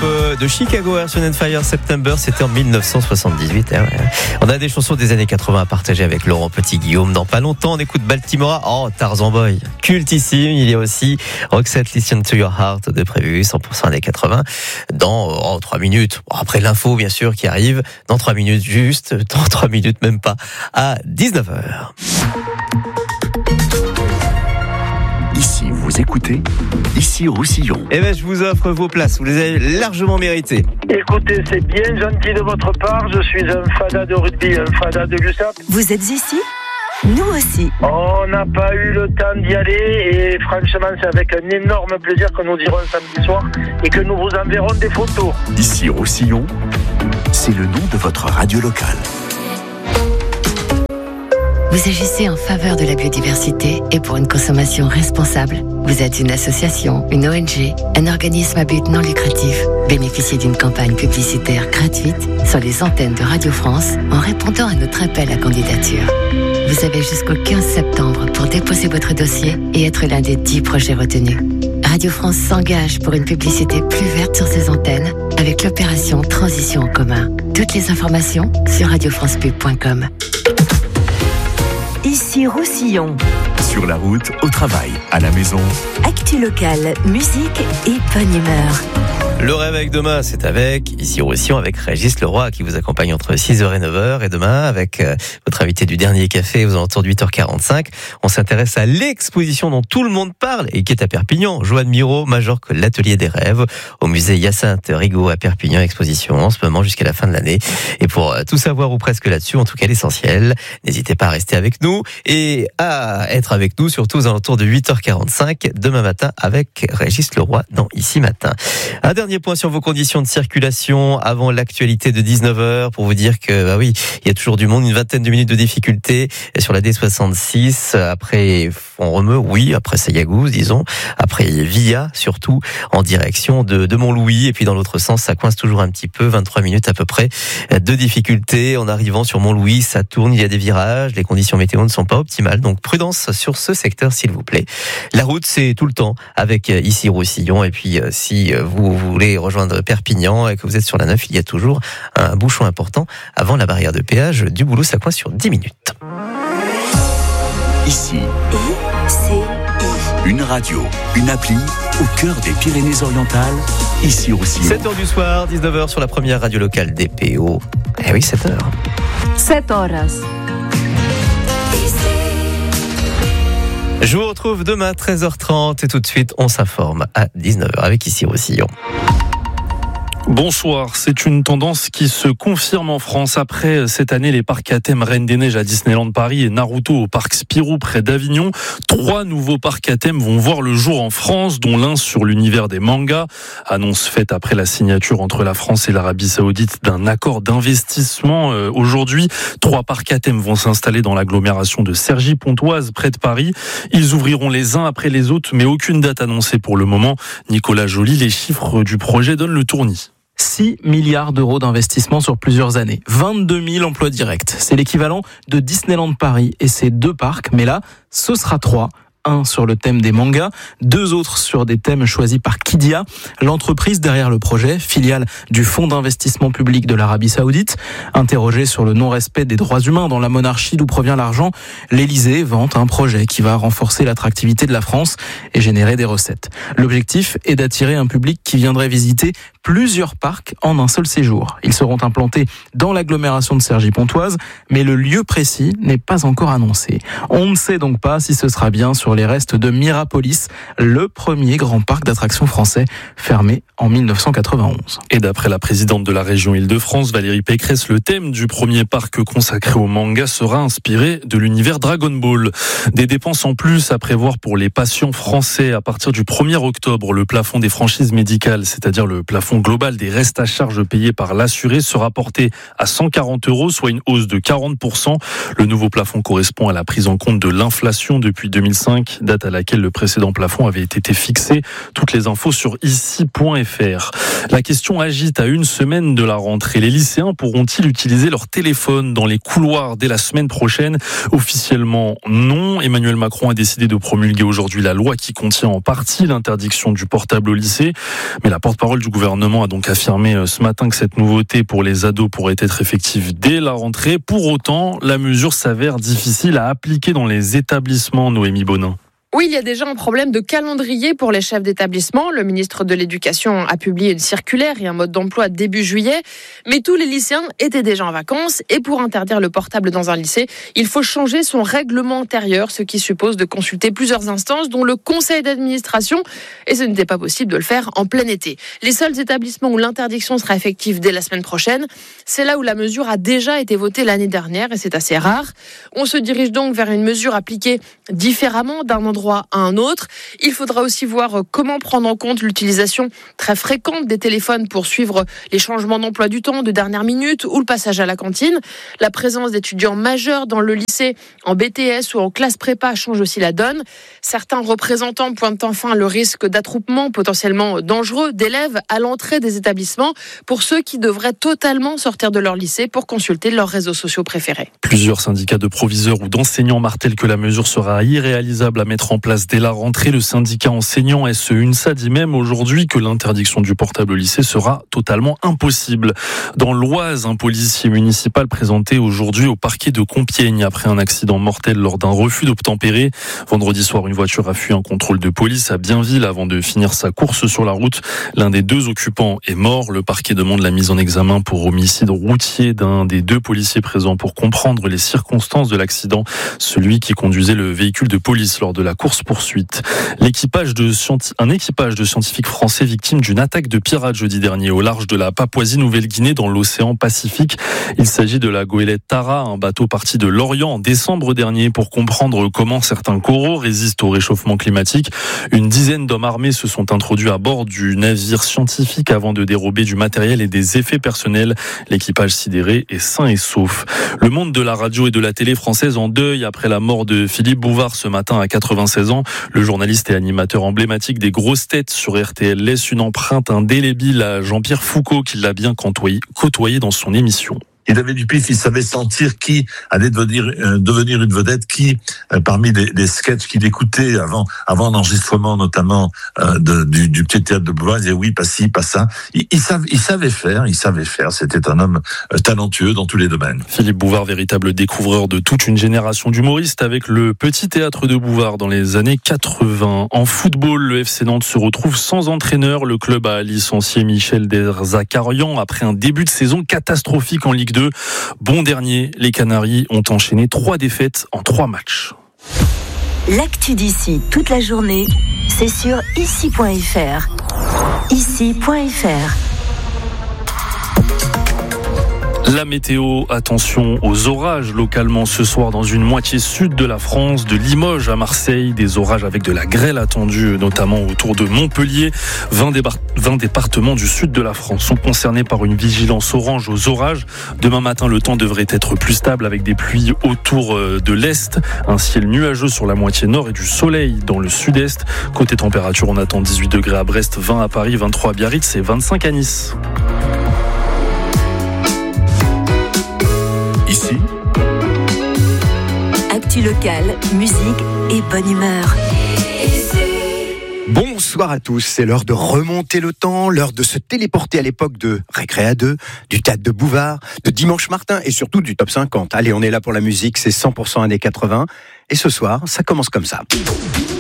de Chicago, Earth, Wind & Fire, September, c'était en 1978. On a des chansons des années 80 à partager avec Laurent Petit-Guillaume. Dans pas longtemps, on écoute Baltimora. Oh, Tarzan Boy, cultissime. Il y a aussi Roxette, Listen to Your Heart de prévu, 100% années 80. Dans 3 minutes, après l'info bien sûr qui arrive, dans 3 minutes juste, dans 3 minutes même pas, à 19h. Ici, vous écoutez, ici Roussillon. Eh ben, je vous offre vos places, vous les avez largement méritées. Écoutez, c'est bien gentil de votre part, je suis un fada de rugby, un fada de l'USAP. Vous êtes ici ? Nous aussi. On n'a pas eu le temps d'y aller et franchement, c'est avec un énorme plaisir que nous irons samedi soir et que nous vous enverrons des photos. Ici Roussillon, c'est le nom de votre radio locale. Vous agissez en faveur de la biodiversité et pour une consommation responsable. Vous êtes une association, une ONG, un organisme à but non lucratif. Bénéficiez d'une campagne publicitaire gratuite sur les antennes de Radio France en répondant à notre appel à candidature. Vous avez jusqu'au 15 septembre pour déposer votre dossier et être l'un des 10 projets retenus. Radio France s'engage pour une publicité plus verte sur ses antennes avec l'opération Transition en commun. Toutes les informations sur radiofrancepub.com. Ici Roussillon. Sur la route, au travail, à la maison. Actu locale, musique et bonne humeur. Le rêve avec demain, c'est avec, ici Roussillon, avec Régis Leroy qui vous accompagne entre 6h et 9h. Et demain, avec votre invité du dernier café aux alentours de 8h45, on s'intéresse à l'exposition dont tout le monde parle et qui est à Perpignan. Joanne Miro, Majorque, l'Atelier des Rêves, au musée Hyacinthe Rigaud à Perpignan. Exposition en ce moment jusqu'à la fin de l'année. Et pour tout savoir ou presque là-dessus, en tout cas l'essentiel, n'hésitez pas à rester avec nous et à être avec nous surtout aux alentours de 8h45 demain matin avec Régis Leroy dans Ici Matin. Un dernier point sur vos conditions de circulation avant l'actualité de 19h pour vous dire que, il y a toujours du monde, une vingtaine de minutes de difficulté sur la D66, après Font-Romeu, après Sayagouze, disons, après Villa, surtout, en direction de Montlouis, et puis dans l'autre sens, ça coince toujours un petit peu, 23 minutes à peu près de difficulté. En arrivant sur Montlouis, ça tourne, il y a des virages, les conditions météo ne sont pas optimales, donc prudence sur ce secteur, s'il vous plaît. La route, c'est tout le temps avec ici Roussillon, et puis si vous voulez rejoindre Perpignan et que vous êtes sur la 9, il y a toujours un bouchon important avant la barrière de péage du Boulot, ça coince sur 10 minutes. Ici, une radio, une appli au cœur des Pyrénées-Orientales, ici Roussillon. 7h du soir, 19h sur la première radio locale DPO. Eh oui, 7h. 7 horas. Je vous retrouve demain 13h30 et tout de suite on s'informe à 19h avec ici Roussillon. Bonsoir, c'est une tendance qui se confirme en France. Après cette année, les parcs à thème Reine des Neiges à Disneyland Paris et Naruto au parc Spirou près d'Avignon, 3 nouveaux parcs à thème vont voir le jour en France, dont l'un sur l'univers des mangas. Annonce faite après la signature entre la France et l'Arabie Saoudite d'un accord d'investissement. Aujourd'hui, 3 parcs à thème vont s'installer dans l'agglomération de Cergy-Pontoise près de Paris. Ils ouvriront les uns après les autres, mais aucune date annoncée pour le moment. Nicolas Joly, les chiffres du projet donnent le tournis. 6 milliards d'euros d'investissement sur plusieurs années, 22 000 emplois directs. C'est l'équivalent de Disneyland Paris et ses 2 parcs, mais là, ce sera 3. Un sur le thème des mangas, 2 autres sur des thèmes choisis par Kidia, l'entreprise derrière le projet, filiale du Fonds d'investissement public de l'Arabie Saoudite. Interrogé sur le non-respect des droits humains dans la monarchie d'où provient l'argent, l'Élysée vante un projet qui va renforcer l'attractivité de la France et générer des recettes. L'objectif est d'attirer un public qui viendrait visiter plusieurs parcs en un seul séjour. Ils seront implantés dans l'agglomération de Cergy-Pontoise, mais le lieu précis n'est pas encore annoncé. On ne sait donc pas si ce sera bien sur les restes de Mirapolis, le premier grand parc d'attractions français fermé en 1991. Et d'après la présidente de la région Île-de-France, Valérie Pécresse, le thème du premier parc consacré au manga sera inspiré de l'univers Dragon Ball. Des dépenses en plus à prévoir pour les patients français à partir du 1er octobre. Le plafond des franchises médicales, c'est-à-dire le plafond global des restes à charge payés par l'assuré, sera porté à 140 €, soit une hausse de 40%. Le nouveau plafond correspond à la prise en compte de l'inflation depuis 2005. 2025, date à laquelle le précédent plafond avait été fixé. Toutes les infos sur ici.fr. La question agite à une semaine de la rentrée. Les lycéens pourront-ils utiliser leur téléphone dans les couloirs dès la semaine prochaine? Officiellement, non. Emmanuel Macron a décidé de promulguer aujourd'hui la loi qui contient en partie l'interdiction du portable au lycée. Mais la porte-parole du gouvernement a donc affirmé ce matin que cette nouveauté pour les ados pourrait être effective dès la rentrée. Pour autant, la mesure s'avère difficile à appliquer dans les établissements, Noémie Bonin. Oui, il y a déjà un problème de calendrier pour les chefs d'établissement. Le ministre de l'Éducation a publié une circulaire et un mode d'emploi début juillet. Mais tous les lycéens étaient déjà en vacances. Et pour interdire le portable dans un lycée, il faut changer son règlement intérieur, ce qui suppose de consulter plusieurs instances, dont le conseil d'administration. Et ce n'était pas possible de le faire en plein été. Les seuls établissements où l'interdiction sera effective dès la semaine prochaine, c'est là où la mesure a déjà été votée l'année dernière. Et c'est assez rare. On se dirige donc vers une mesure appliquée différemment d'un endroit à un autre. Il faudra aussi voir comment prendre en compte l'utilisation très fréquente des téléphones pour suivre les changements d'emploi du temps de dernière minute ou le passage à la cantine. La présence d'étudiants majeurs dans le lycée, en BTS ou en classe prépa change aussi la donne. Certains représentants pointent enfin le risque d'attroupement potentiellement dangereux d'élèves à l'entrée des établissements pour ceux qui devraient totalement sortir de leur lycée pour consulter leurs réseaux sociaux préférés. Plusieurs syndicats de proviseurs ou d'enseignants martèlent que la mesure sera irréalisable à mettre en place dès la rentrée. Le syndicat enseignant SE-UNSA dit même aujourd'hui que l'interdiction du portable au lycée sera totalement impossible. Dans l'Oise, un policier municipal présenté aujourd'hui au parquet de Compiègne après un accident mortel lors d'un refus d'obtempérer. Vendredi soir, une voiture a fui un contrôle de police à Bienville avant de finir sa course sur la route. L'un des deux occupants est mort. Le parquet demande la mise en examen pour homicide routier d'un des deux policiers présents pour comprendre les circonstances de l'accident, celui qui conduisait le véhicule de police lors de la course-poursuite. Un équipage de scientifiques français victime d'une attaque de pirates jeudi dernier au large de la Papouasie-Nouvelle-Guinée dans l'océan Pacifique. Il s'agit de la goélette Tara, un bateau parti de l'Orient en décembre dernier pour comprendre comment certains coraux résistent au réchauffement climatique. Une dizaine d'hommes armés se sont introduits à bord du navire scientifique avant de dérober du matériel et des effets personnels. L'équipage sidéré est sain et sauf. Le monde de la radio et de la télé française en deuil après la mort de Philippe Bouvard ce matin à 96 ans. Le journaliste et animateur emblématique des grosses têtes sur RTL laisse une empreinte indélébile à Jean-Pierre Foucault qui l'a bien côtoyé dans son émission. Il avait du pif, il savait sentir qui allait devenir une vedette, qui, parmi des sketchs qu'il écoutait avant l'enregistrement notamment du petit théâtre de Bouvard, il disait oui, pas ci, pas ça. Il savait faire. C'était un homme talentueux dans tous les domaines. Philippe Bouvard, véritable découvreur de toute une génération d'humoristes avec le petit théâtre de Bouvard dans les années 80. En football, le FC Nantes se retrouve sans entraîneur. Le club a licencié Michel Derzakarian après un début de saison catastrophique en Ligue 2. Bon dernier, les Canaries ont enchaîné 3 défaites en 3 matchs. L'actu d'ici toute la journée, c'est sur ici.fr. Ici.fr. La météo, attention aux orages localement ce soir dans une moitié sud de la France, de Limoges à Marseille, des orages avec de la grêle attendue, notamment autour de Montpellier. 20 départements du sud de la France sont concernés par une vigilance orange aux orages. Demain matin, le temps devrait être plus stable avec des pluies autour de l'est, un ciel nuageux sur la moitié nord et du soleil dans le sud-est. Côté température, on attend 18 degrés à Brest, 20 à Paris, 23 à Biarritz et 25 à Nice. Ici, actu locale, musique et bonne humeur. Bonsoir à tous, c'est l'heure de remonter le temps, l'heure de se téléporter à l'époque de Récré à 2, du théâtre de Bouvard, de Dimanche Martin et surtout du top 50. Allez, on est là pour la musique, c'est 100% années 80. Et ce soir, ça commence comme ça.